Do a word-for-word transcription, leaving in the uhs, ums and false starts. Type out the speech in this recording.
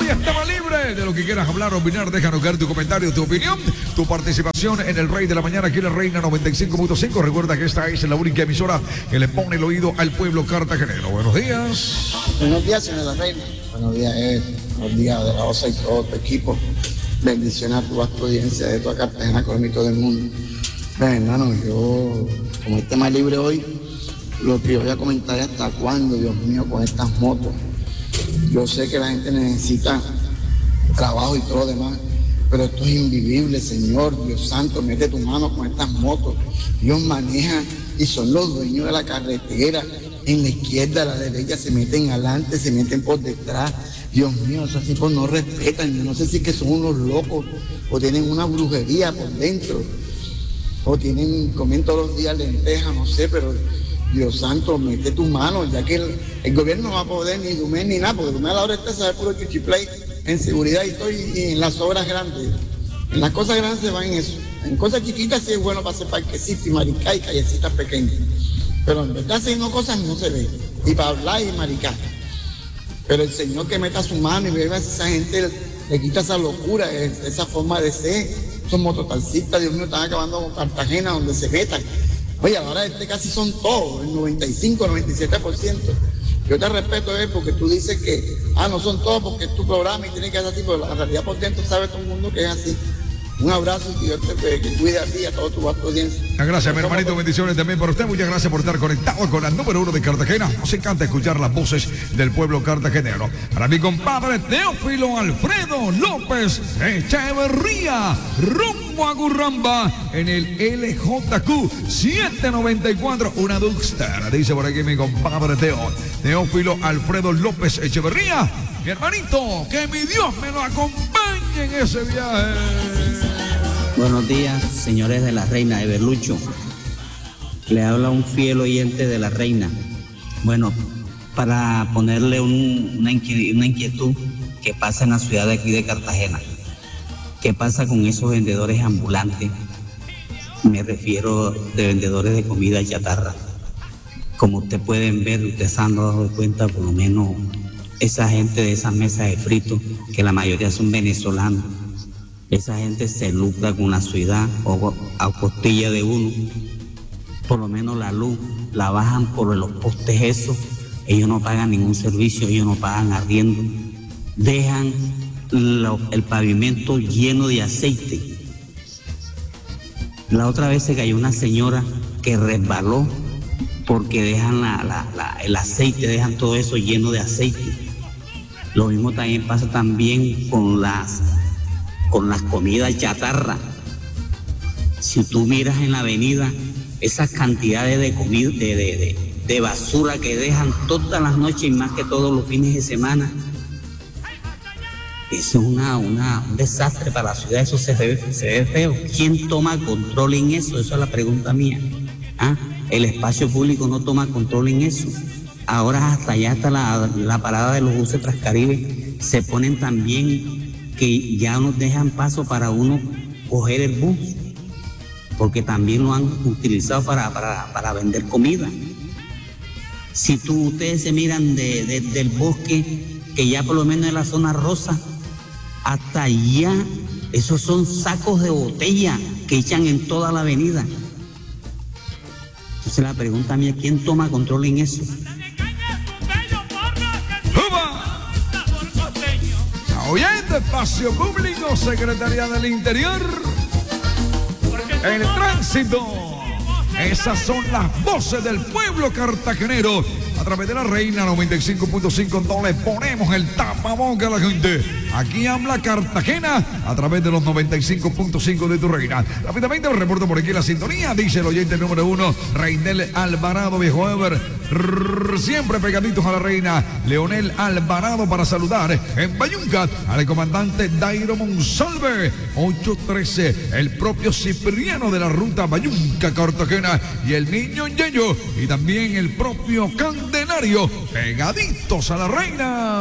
es tema libre de lo que quieras hablar o opinar. Déjanos caer tu comentario, tu opinión, tu participación en el Rey de la Mañana aquí en la Reina noventa y cinco punto cinco. Recuerda que esta es la única emisora que le pone el oído al pueblo cartagenero. Buenos días. Buenos días, señor La Reina. Buenos días, Ed. Buenos días de la O S A y todo tu equipo. Bendiciones a tu vasta audiencia de toda Cartagena, Colombia y todo el mundo. Ven, hermano, yo, como es tema libre hoy, lo que yo voy a comentar es hasta cuándo, Dios mío, con estas motos. Yo sé que la gente necesita trabajo y todo lo demás, pero esto es invivible, Señor. Dios santo, mete tu mano con estas motos. Dios maneja y son los dueños de la carretera. En la izquierda, a la derecha, se meten adelante, se meten por detrás. Dios mío, esos tipos no respetan. Yo no sé si es que son unos locos o tienen una brujería por dentro o tienen, comen todos los días lentejas, no sé, pero Dios santo, mete tu mano, ya que el, el gobierno no va a poder ni Dumé ni nada, porque Dumé a la hora está sabe puro chichiplay en seguridad y todo, y, y en las obras grandes. En las cosas grandes se van en eso. En cosas chiquitas sí es bueno para hacer parquecitos y maricá y callecitas pequeñas. Pero en verdad haciendo cosas no se ve. Y para hablar y maricar. Pero el Señor que meta su mano y vea a esa gente, le, le quita esa locura, esa forma de ser. Esos mototaxistas, Dios mío, están acabando con Cartagena donde se metan. Oye, ahora este casi son todos, el noventa y cinco, noventa y siete por ciento. Yo te respeto, eh, porque tú dices que, ah, no son todos porque es tu programa y tienes que hacer así, pero la realidad por dentro sabe todo el mundo que es así. Un abrazo y que Dios te que cuide a ti y a todo tu vasto audiencia. Muchas gracias, mi hermanito. Bendiciones también para usted. Muchas gracias por estar conectado con la número uno de Cartagena. Nos encanta escuchar las voces del pueblo cartagenero. Para mi compadre Teófilo Alfredo López Echeverría, rumbo a Gurramba en el L J Q setecientos noventa y cuatro, una Duster. Dice por aquí mi compadre Teo, Teófilo Alfredo López Echeverría. Mi hermanito, que mi Dios me lo acompañe en ese viaje. Buenos días, señores de la Reina de Berlucho. Le habla un fiel oyente de la Reina. Bueno, para ponerle un, una, inquietud, una inquietud que pasa en la ciudad de aquí de Cartagena. ¿Qué pasa con esos vendedores ambulantes? Me refiero de vendedores de comida chatarra. Como ustedes pueden ver, ustedes se han dado cuenta, por lo menos esa gente de esas mesas de fritos, que la mayoría son venezolanos. Esa gente se lucra con la ciudad o a costilla de uno. Por lo menos la luz la bajan por los postes esos. Ellos no pagan ningún servicio, ellos no pagan arriendo. Dejan lo, el pavimento lleno de aceite. La otra vez se cayó una señora que resbaló porque dejan la, la, la, el aceite, dejan todo eso lleno de aceite. Lo mismo también pasa también con las con las comidas chatarra. Si tú miras en la avenida esas cantidades de comida, de, de, de, de basura que dejan todas las noches y más que todos los fines de semana, eso es una, una, un desastre para la ciudad. Eso se ve, se ve feo. ¿Quién toma control en eso? Esa es la pregunta mía. ¿Ah? El espacio público no toma control en eso. Ahora hasta allá hasta la, la parada de los buses Transcaribe se ponen también que ya nos dejan paso para uno coger el bus, porque también lo han utilizado para, para, para vender comida. Si tú, ustedes se miran de, de, del bosque, que ya por lo menos en la zona rosa, hasta allá, esos son sacos de botella que echan en toda la avenida. Entonces la pregunta mía, ¿quién toma control en eso? Oyente, espacio público, Secretaría del Interior, el tránsito. Esas son las voces del pueblo cartagenero. A través de la Reina noventa y cinco punto cinco, donde le ponemos el tapaboca a la gente. Aquí habla Cartagena a través de los noventa y cinco punto cinco de tu Reina. Rápidamente el reporto por aquí la sintonía. Dice el oyente número uno, Reinel Alvarado, viejo Ever. Siempre pegaditos a la Reina. Leonel Alvarado para saludar en Bayunca al comandante Dairo Monsalve. ocho trece, el propio Cipriano de la ruta Bayunca Cartagena y el niño Yeyo y también el propio Candelario, pegaditos a la Reina.